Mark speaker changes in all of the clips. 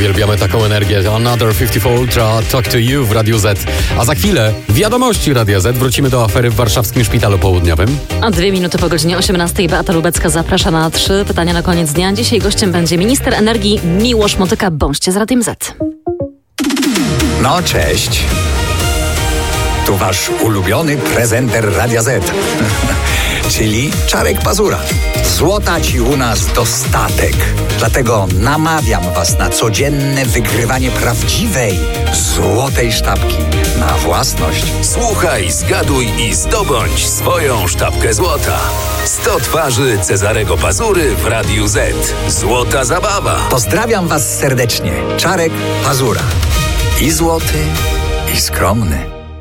Speaker 1: Uwielbiamy taką energię. Another 54 Ultra Talk to You w Radiu Z. A za chwilę wiadomości Radia Z. Wrócimy do afery w warszawskim szpitalu południowym.
Speaker 2: A 2 minuty po godzinie 18 Beata Lubecka zaprasza na 3 pytania na koniec dnia. Dzisiaj gościem będzie minister energii Miłosz Motyka. Bądźcie z Radiem Z.
Speaker 3: No cześć. Tu wasz ulubiony prezenter Radia Z. Czyli Czarek Pazura. Złota ci u nas dostatek. Dlatego namawiam was na codzienne wygrywanie prawdziwej złotej sztabki na własność.
Speaker 4: Słuchaj, zgaduj i zdobądź swoją sztabkę złota. 100 twarzy Cezarego Pazury w Radiu Z. Złota zabawa.
Speaker 3: Pozdrawiam was serdecznie. Czarek Pazura. I złoty, i skromny.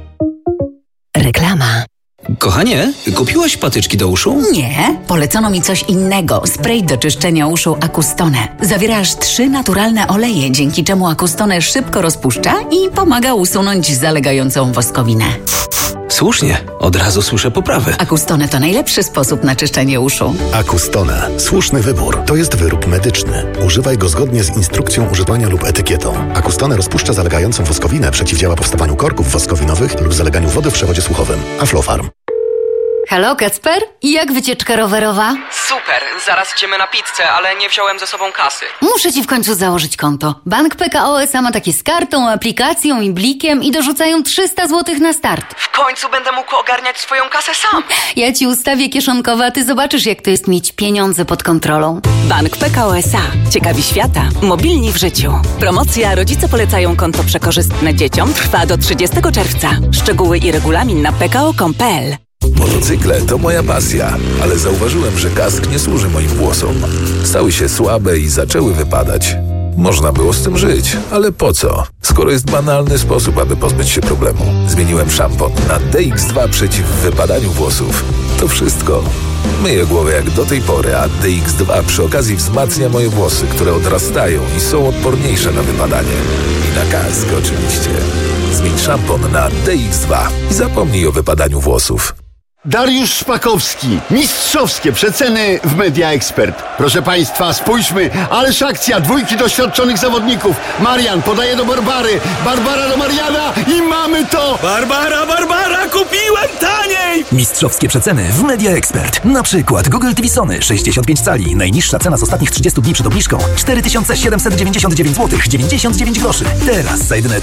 Speaker 5: Reklama.
Speaker 6: Kochanie, kupiłaś patyczki do uszu?
Speaker 5: Nie, polecono mi coś innego. Spray do czyszczenia uszu Acustone. Zawiera aż 3 naturalne oleje, dzięki czemu Acustone szybko rozpuszcza i pomaga usunąć zalegającą woskowinę.
Speaker 6: Słusznie, od razu słyszę poprawę.
Speaker 5: Acustone to najlepszy sposób na czyszczenie uszu.
Speaker 7: Acustone. Słuszny wybór. To jest wyrób medyczny. Używaj go zgodnie z instrukcją używania lub etykietą. Acustone rozpuszcza zalegającą woskowinę, przeciwdziała powstawaniu korków woskowinowych lub zaleganiu wody w przewodzie słuchowym. Aflofarm.
Speaker 5: Halo, Kacper? Jak wycieczka rowerowa?
Speaker 8: Super, zaraz idziemy na pizzę, ale nie wziąłem ze sobą kasy.
Speaker 5: Muszę ci w końcu założyć konto. Bank PKO SA ma takie z kartą, aplikacją i blikiem i dorzucają 300 zł na start.
Speaker 8: W końcu będę mógł ogarniać swoją kasę sam.
Speaker 5: Ja ci ustawię kieszonkowe, a ty zobaczysz, jak to jest mieć pieniądze pod kontrolą.
Speaker 9: Bank PKO SA. Ciekawi świata. Mobilni w życiu. Promocja Rodzice polecają konto przekorzystne dzieciom trwa do 30 czerwca. Szczegóły i regulamin na pko.com.pl.
Speaker 4: Motocykle to moja pasja, ale zauważyłem, że kask nie służy moim włosom. Stały się słabe i zaczęły wypadać. Można było z tym żyć, ale po co? Skoro jest banalny sposób, aby pozbyć się problemu. Zmieniłem szampon na DX2 przeciw wypadaniu włosów. To wszystko. Myję głowę jak do tej pory, a DX2 przy okazji wzmacnia moje włosy, które odrastają i są odporniejsze na wypadanie. I na kask oczywiście. Zmień szampon na DX2 i zapomnij o wypadaniu włosów.
Speaker 10: Dariusz Szpakowski. Mistrzowskie przeceny w Media Expert. Proszę Państwa, spójrzmy. Ależ akcja. 2 doświadczonych zawodników. Marian podaje do Barbary. Barbara do Mariana i mamy to!
Speaker 11: Barbara, kupiłem taniej!
Speaker 12: Mistrzowskie przeceny w Media Expert. Na przykład Google TV Sony 65 cali. Najniższa cena z ostatnich 30 dni przed obniżką 4799 zł 99 groszy. Teraz za jedyne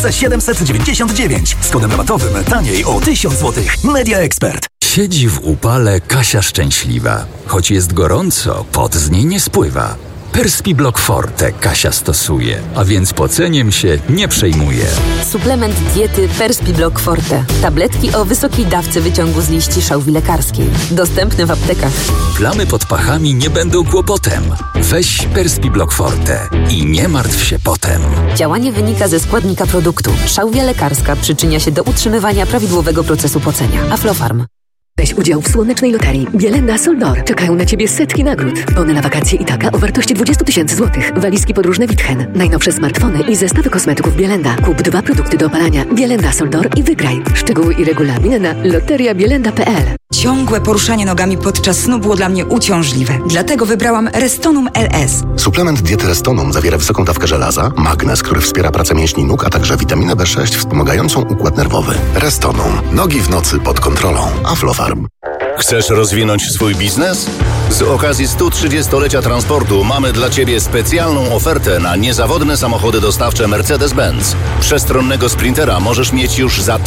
Speaker 12: 3799. Z kodem rabatowym taniej o 1000 zł. Media Expert.
Speaker 13: Siedzi w upale Kasia szczęśliwa. Choć jest gorąco, pot z niej nie spływa. Perspiblock Forte Kasia stosuje, a więc poceniem się nie przejmuje.
Speaker 14: Suplement diety Perspiblock Forte. Tabletki o wysokiej dawce wyciągu z liści szałwi lekarskiej. Dostępne w aptekach.
Speaker 13: Plamy pod pachami nie będą kłopotem. Weź Perspiblock Forte i nie martw się potem.
Speaker 14: Działanie wynika ze składnika produktu. Szałwia lekarska przyczynia się do utrzymywania prawidłowego procesu pocenia. Aflofarm.
Speaker 15: Weź udział w słonecznej loterii Bielenda Soldor. Czekają na Ciebie setki nagród. Bony na wakacje i taka o wartości 20 000 złotych. Walizki podróżne Witchen. Najnowsze smartfony i zestawy kosmetyków Bielenda. Kup 2 produkty do opalania Bielenda Soldor i wygraj. Szczegóły i regulamin na loteriabielenda.pl.
Speaker 16: Ciągłe poruszanie nogami podczas snu było dla mnie uciążliwe. Dlatego wybrałam Restonum LS.
Speaker 7: Suplement diety Restonum zawiera wysoką dawkę żelaza, magnez, który wspiera pracę mięśni nóg, a także witaminę B6 wspomagającą układ nerwowy. Restonum. Nogi w nocy pod kontrolą. Aflofarm.
Speaker 17: Chcesz rozwinąć swój biznes? Z okazji 130-lecia transportu mamy dla Ciebie specjalną ofertę na niezawodne samochody dostawcze Mercedes-Benz. Przestronnego Sprintera możesz mieć już za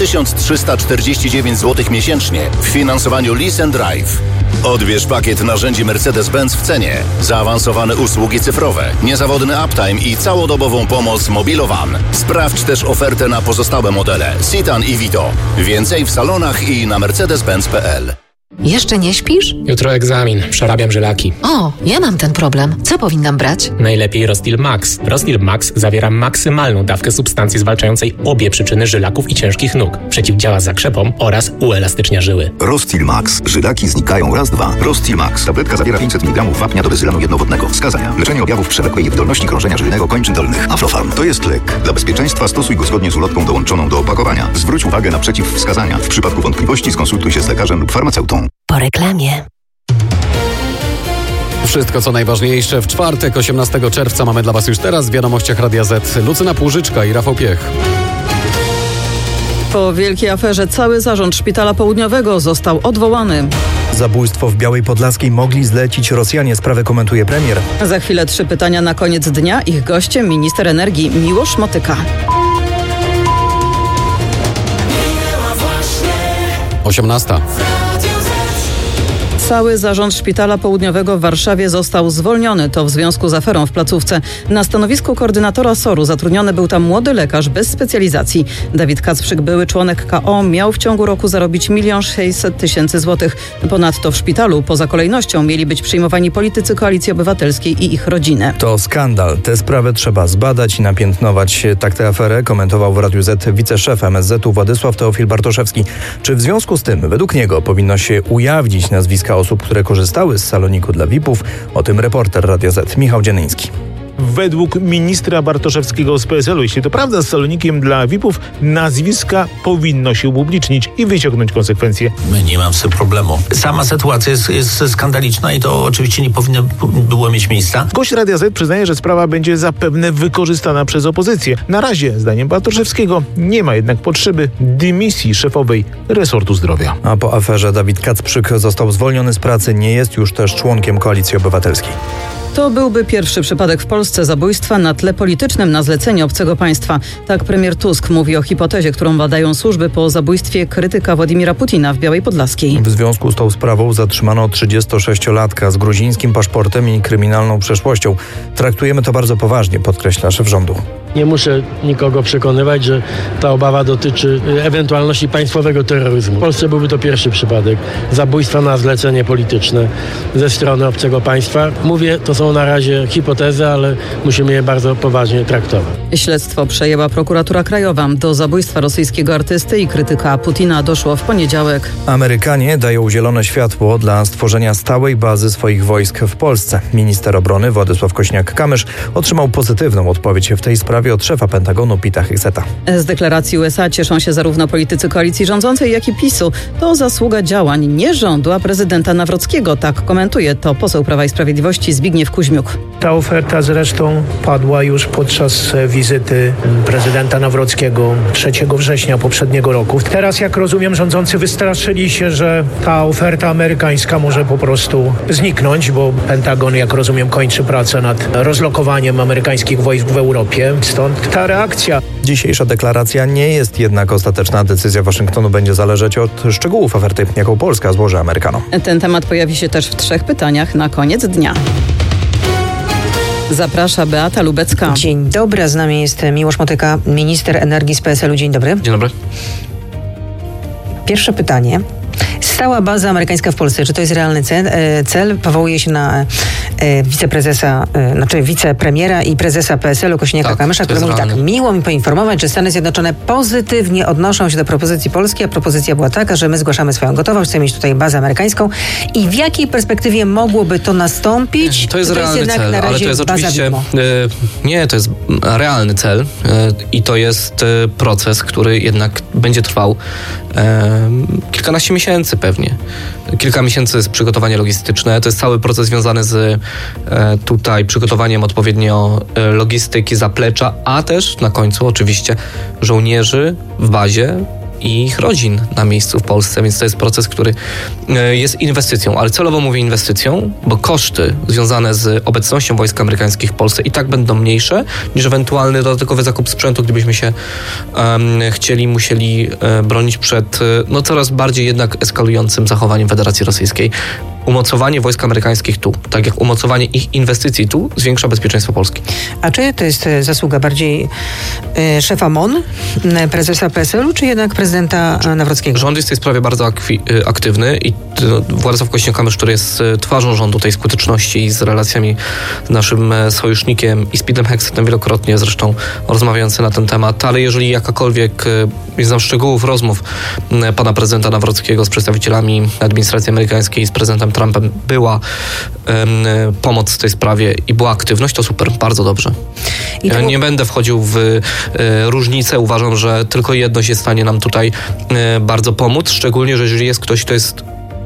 Speaker 17: 1349 zł miesięcznie w finansowaniu Lease and Drive. Odbierz pakiet narzędzi Mercedes-Benz w cenie, zaawansowane usługi cyfrowe, niezawodny uptime i całodobową pomoc Mobilowan. Sprawdź też ofertę na pozostałe modele Citan i Vito. Więcej w salonach i na mercedes-benz.pl.
Speaker 18: Jeszcze nie śpisz?
Speaker 19: Jutro egzamin, przerabiam żylaki.
Speaker 18: O, ja mam ten problem. Co powinnam brać?
Speaker 19: Najlepiej Rostil Max. Rostil Max zawiera maksymalną dawkę substancji zwalczającej obie przyczyny żylaków i ciężkich nóg. Przeciwdziała zakrzepom oraz uelastycznia żyły.
Speaker 20: Rostil Max. Żylaki znikają raz, dwa. Rostil Max. Tabletka zawiera 500 mg wapnia do bezylanu jednowodnego. Wskazania: leczenie objawów przewlekłej niewydolności krążenia żylnego kończyn dolnych. Aflofarm. To jest lek. Dla bezpieczeństwa stosuj go zgodnie z ulotką dołączoną do opakowania. Zwróć uwagę na przeciwwskazania. W przypadku wątpliwości skonsultuj się z lekarzem lub farmaceutą.
Speaker 5: Po reklamie.
Speaker 1: wszystko, co najważniejsze w czwartek, 18 czerwca mamy dla Was już teraz w wiadomościach Radia Z. Lucyna Płużyczka i Rafał Piech.
Speaker 21: Po wielkiej aferze cały zarząd Szpitala Południowego został odwołany.
Speaker 22: Zabójstwo w Białej Podlaskiej mogli zlecić Rosjanie, sprawę komentuje premier.
Speaker 21: Za chwilę 3 pytania na koniec dnia. Ich gościem minister energii Miłosz Motyka.
Speaker 1: 18.
Speaker 21: Cały zarząd Szpitala Południowego w Warszawie został zwolniony. To w związku z aferą w placówce. Na stanowisku koordynatora SOR-u zatrudniony był tam młody lekarz bez specjalizacji. Dawid Kacprzyk, były członek KO, miał w ciągu roku zarobić 1 600 000 złotych. Ponadto w szpitalu poza kolejnością mieli być przyjmowani politycy Koalicji Obywatelskiej i ich rodziny.
Speaker 22: To skandal. Tę sprawę trzeba zbadać i napiętnować. Tak tę aferę komentował w Radiu Z wiceszef MSZ-u Władysław Teofil Bartoszewski. Czy w związku z tym według niego powinno się ujawnić nazwiska osób, które korzystały z saloniku dla VIP-ów? O tym reporter Radia Z Michał Dzienyński.
Speaker 23: Według ministra Bartoszewskiego z PSL-u, jeśli to prawda, z salonikiem dla VIP-ów nazwiska powinno się upublicznić i wyciągnąć konsekwencje.
Speaker 24: My nie mam z tym problemu. Sama sytuacja jest skandaliczna i to oczywiście nie powinno było mieć miejsca.
Speaker 23: Gość Radia Z przyznaje, że sprawa będzie zapewne wykorzystana przez opozycję. Na razie, zdaniem Bartoszewskiego, nie ma jednak potrzeby dymisji szefowej resortu zdrowia.
Speaker 22: A po aferze Dawid Kacprzyk został zwolniony z pracy, nie jest już też członkiem Koalicji Obywatelskiej.
Speaker 21: To byłby pierwszy przypadek w Polsce zabójstwa na tle politycznym na zlecenie obcego państwa. Tak premier Tusk mówi o hipotezie, którą badają służby po zabójstwie krytyka Władimira Putina w Białej Podlaskiej.
Speaker 22: W związku z tą sprawą zatrzymano 36-latka z gruzińskim paszportem i kryminalną przeszłością. Traktujemy to bardzo poważnie, podkreśla szef rządu.
Speaker 25: Nie muszę nikogo przekonywać, że ta obawa dotyczy ewentualności państwowego terroryzmu. W Polsce byłby to pierwszy przypadek zabójstwa na zlecenie polityczne ze strony obcego państwa. Mówię, to są na razie hipotezy, ale musimy je bardzo poważnie traktować.
Speaker 21: Śledztwo przejęła prokuratura krajowa. Do zabójstwa rosyjskiego artysty i krytyka Putina doszło w poniedziałek.
Speaker 22: Amerykanie dają zielone światło dla stworzenia stałej bazy swoich wojsk w Polsce. Minister obrony Władysław Kośniak-Kamysz otrzymał pozytywną odpowiedź w tej sprawie od szefa Pentagonu Pita Hegseta.
Speaker 21: Z deklaracji USA cieszą się zarówno politycy koalicji rządzącej, jak i PiS-u. To zasługa działań nie rządu, a prezydenta Nawrockiego. Tak komentuje to poseł Prawa i Sprawiedliwości Zbigniew Kuźmiuk.
Speaker 26: Ta oferta zresztą padła już podczas wizyty prezydenta Nawrockiego 3 września poprzedniego roku. Teraz, jak rozumiem, rządzący wystraszyli się, że ta oferta amerykańska może po prostu zniknąć, bo Pentagon, jak rozumiem, kończy pracę nad rozlokowaniem amerykańskich wojsk w Europie. Stąd ta reakcja.
Speaker 22: Dzisiejsza deklaracja nie jest jednak ostateczna. Decyzja Waszyngtonu będzie zależeć od szczegółów oferty, jaką Polska złoży Amerykanom.
Speaker 21: Ten temat pojawi się też w 3 pytaniach na koniec dnia. Zaprasza Beata Lubecka.
Speaker 27: Dzień dobry, z nami jest Miłosz Motyka, minister energii z PSL-u. Dzień dobry.
Speaker 1: Dzień dobry.
Speaker 27: Pierwsze pytanie. Stała baza amerykańska w Polsce, czy to jest realny cel? Powołuje się na wicepremiera i prezesa PSL-u Kosiniaka-Kamysza, który mówi tak: miło mi poinformować, że Stany Zjednoczone pozytywnie odnoszą się do propozycji Polski, a propozycja była taka, że my zgłaszamy swoją gotowość, chcemy mieć tutaj bazę amerykańską. I w jakiej perspektywie mogłoby to nastąpić?
Speaker 28: To jest realny cel, ale to jest oczywiście... Nie, to jest realny cel i to jest proces, który jednak będzie trwał kilkanaście miesięcy pewnie. Kilka miesięcy jest przygotowanie logistyczne. To jest cały proces związany z tutaj przygotowaniem odpowiednio logistyki, zaplecza, a też na końcu oczywiście żołnierzy w bazie i ich rodzin na miejscu w Polsce, więc to jest proces, który jest inwestycją, ale celowo mówię inwestycją, bo koszty związane z obecnością wojsk amerykańskich w Polsce i tak będą mniejsze niż ewentualny dodatkowy zakup sprzętu, gdybyśmy się musieli bronić przed coraz bardziej jednak eskalującym zachowaniem Federacji Rosyjskiej. Umocowanie wojsk amerykańskich tu, tak jak umocowanie ich inwestycji tu, zwiększa bezpieczeństwo Polski.
Speaker 27: A czy to jest zasługa bardziej szefa MON, prezesa PSL-u, czy jednak prezydenta Nawrockiego?
Speaker 28: Rząd jest w tej sprawie bardzo aktywny i Władysław Kośniak-Kamysz, który jest twarzą rządu tej skuteczności i z relacjami z naszym sojusznikiem i z Pitem Hegsetem wielokrotnie zresztą rozmawiający na ten temat, ale jeżeli jakakolwiek, nie znam szczegółów rozmów pana prezydenta Nawrockiego z przedstawicielami administracji amerykańskiej, z prezydentem Trumpem była pomoc w tej sprawie i była aktywność, to super, bardzo dobrze. Nie będę wchodził w różnice. Uważam, że tylko jedność jest w stanie nam tutaj bardzo pomóc, szczególnie, że jeżeli jest ktoś, kto jest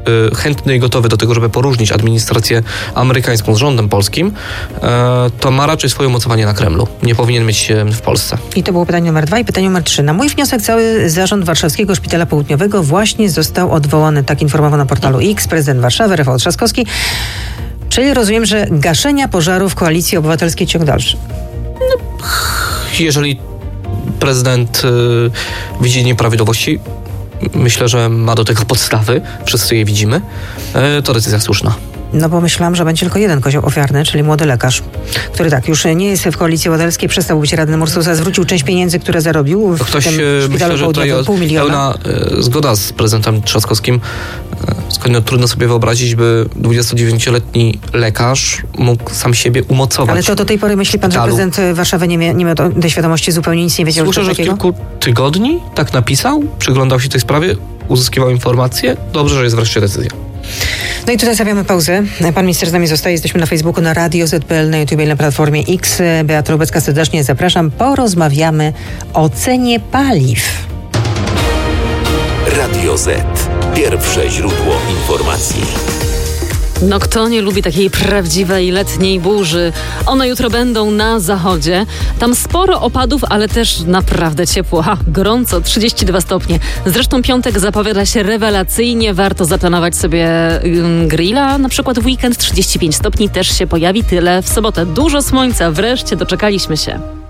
Speaker 28: chętny i gotowy do tego, żeby poróżnić administrację amerykańską z rządem polskim, to ma raczej swoje umocowanie na Kremlu. Nie powinien mieć w Polsce.
Speaker 27: I to było pytanie numer 2 i pytanie numer 3. Na mój wniosek cały zarząd Warszawskiego Szpitala Południowego właśnie został odwołany, tak informował na portalu X prezydent Warszawy, Rafał Trzaskowski. Czyli rozumiem, że gaszenia pożarów Koalicji Obywatelskiej ciąg dalszy.
Speaker 28: Jeżeli prezydent widzi nieprawidłowości, myślę, że ma do tego podstawy, wszyscy je widzimy, to decyzja słuszna.
Speaker 27: No bo myślałam, że będzie tylko jeden kozioł ofiarny, czyli młody lekarz, który już nie jest w Koalicji Obywatelskiej, przestał być radnym Ursusa, zwrócił część pieniędzy, które zarobił w tym szpitalu południowym, $500 000.
Speaker 28: Pełna zgoda z prezydentem Trzaskowskim. Skąd trudno sobie wyobrazić, by 29-letni lekarz mógł sam siebie umocować.
Speaker 27: Ale to do tej pory myśli pan, że prezydent Warszawy nie miał tej świadomości, zupełnie nic nie wiedział?
Speaker 28: Słyszę, że od kilku tygodni tak napisał, przyglądał się tej sprawie, uzyskiwał informacje. Dobrze, że jest wreszcie decyzja.
Speaker 27: No i tutaj stawiamy pauzę. Pan minister z nami zostaje. Jesteśmy na Facebooku, na Radio Z.pl, na YouTube i na Platformie X. Beata Lubecka, serdecznie zapraszam. Porozmawiamy o cenie paliw.
Speaker 2: Radio Z. Pierwsze źródło informacji.
Speaker 3: No kto nie lubi takiej prawdziwej letniej burzy? One jutro będą na zachodzie. Tam sporo opadów, ale też naprawdę ciepło. Gorąco, 32 stopnie. Zresztą piątek zapowiada się rewelacyjnie. Warto zaplanować sobie grilla. Na przykład w weekend 35 stopni też się pojawi. Tyle w sobotę. Dużo słońca. Wreszcie doczekaliśmy się.